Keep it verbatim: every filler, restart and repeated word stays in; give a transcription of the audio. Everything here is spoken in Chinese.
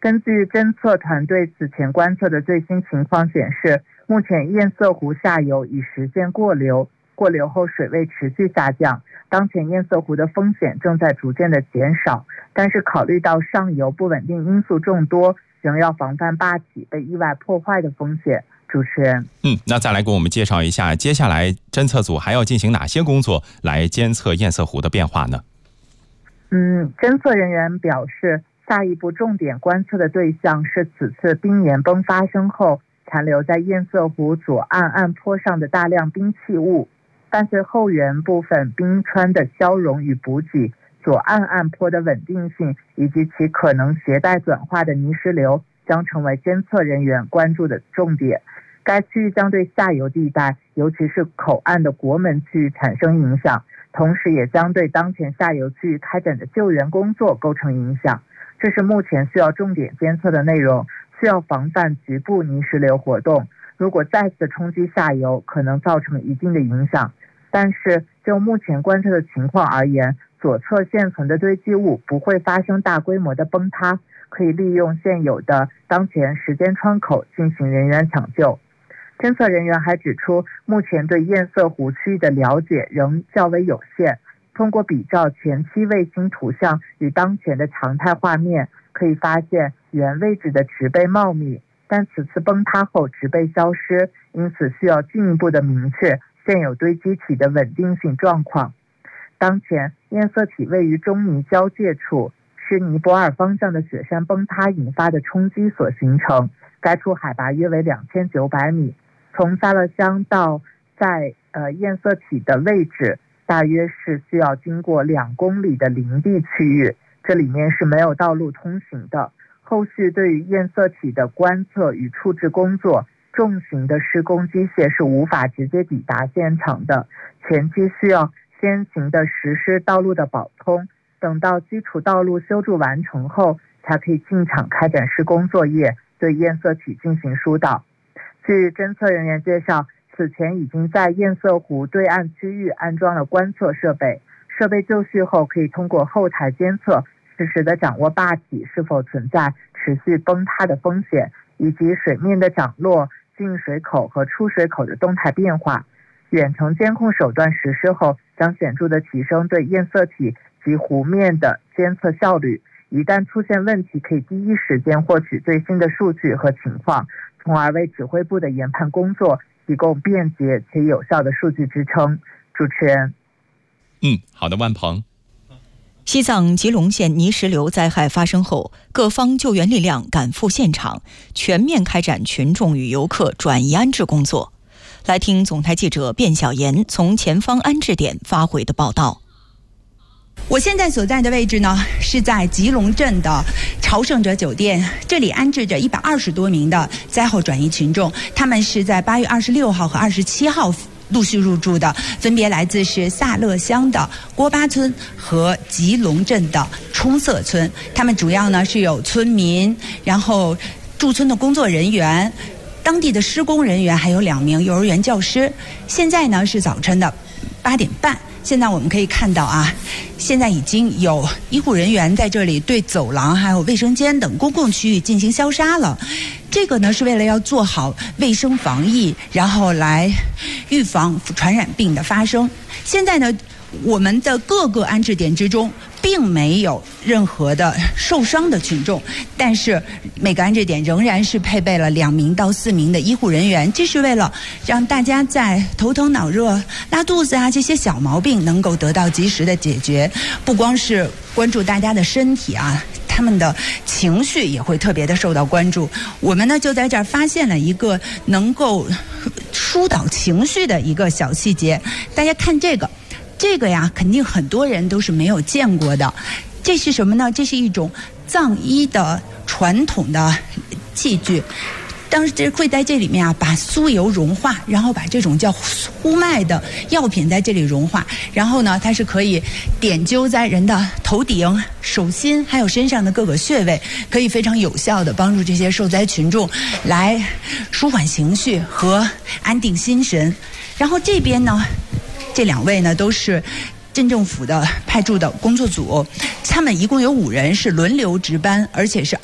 根据侦测团队此前观测的最新情况显示，目前堰塞湖下游已实现过流，过流后水位持续下降，当前堰塞湖的风险正在逐渐的减少，但是考虑到上游不稳定因素众多，仍要防范坝体被意外破坏的风险。主持人， 嗯，那再来给我们介绍一下，接下来侦测组还要进行哪些工作来监测堰塞湖的变化呢？ 嗯，侦测人员表示，下一步重点观测的对象是此次冰岩崩发生后残留在堰塞湖左岸岸坡上的大量冰气物，伴随后缘部分冰川的消融与补给，左岸岸坡的稳定性以及其可能携带转化的泥石流将成为监测人员关注的重点。该区域将对下游地带，尤其是口岸的国门区域产生影响，同时也将对当前下游区域开展的救援工作构成影响。这是目前需要重点监测的内容，需要防范局部泥石流活动，如果再次冲击下游，可能造成一定的影响。但是就目前观测的情况而言，左侧现存的堆积物不会发生大规模的崩塌，可以利用现有的当前时间窗口进行人员抢救。侦测人员还指出，目前对堰塞湖区域的了解仍较为有限，通过比照前期卫星图像与当前的常态画面，可以发现原位置的植被茂密，但此次崩塌后植被消失，因此需要进一步的明确现有堆积体的稳定性状况。当前堰塞体位于中尼交界处，是尼泊尔方向的雪山崩塌引发的冲击所形成，该处海拔约为两千九百米，从萨勒乡到在呃堰塞体的位置大约是需要经过两公里的林地区域，这里面是没有道路通行的。后续对于堰塞体的观测与处置工作，重型的施工机械是无法直接抵达现场的，前期需要先行的实施道路的保通，等到基础道路修筑完成后，才可以进场开展施工作业，对堰塞体进行疏导。据侦测人员介绍，此前已经在堰塞湖对岸区域安装了观测设备，设备就绪后可以通过后台监测，实时的掌握坝体是否存在持续崩塌的风险，以及水面的涨落、进水口和出水口的动态变化。远程监控手段实施后，将显著的提升对堰塞体及湖面的监测效率，一旦出现问题，可以第一时间获取最新的数据和情况，从而为指挥部的研判工作提供便捷且有效的数据支撑。主持人， 嗯，好的，万鹏。 西藏吉隆县泥石流灾害发生后，各方救援力量赶赴现场，全面开展群众与游客转移安置工作。来听总台记者卞小妍从前方安置点发回的报道。 我现在所在的位置呢，是在吉隆镇的朝圣者酒店，这里安置着一百二十多名的灾后转移群众，他们是在八月二十六号和二十七号陆续入住的，分别来自是萨勒乡的郭巴村和吉隆镇的冲色村。他们主要呢是有村民，然后驻村的工作人员，当地的施工人员，还有两名幼儿园教师。现在呢是早晨的八点半。现在我们可以看到啊，现在已经有医护人员在这里对走廊还有卫生间等公共区域进行消杀了。这个呢是为了要做好卫生防疫，然后来预防传染病的发生。现在呢，我们的各个安置点之中并没有任何的受伤的群众，但是每个安置点仍然是配备了两名到四名的医护人员，这是为了让大家在头疼脑热、拉肚子啊这些小毛病能够得到及时的解决。不光是关注大家的身体啊，他们的情绪也会特别的受到关注。我们呢就在这儿发现了一个能够疏导情绪的一个小细节，大家看这个。这个呀，肯定很多人都是没有见过的。这是什么呢？这是一种藏医的传统的器具。当时会在这里面啊，把酥油融化，然后把这种叫呼麦的药品在这里融化，然后呢，它是可以点灸在人的头顶、手心还有身上的各个穴位，可以非常有效的帮助这些受灾群众来舒缓情绪和安定心神。然后这边呢，这两位呢都是镇政府的派驻的工作组，他们一共有五人是轮流值班，而且是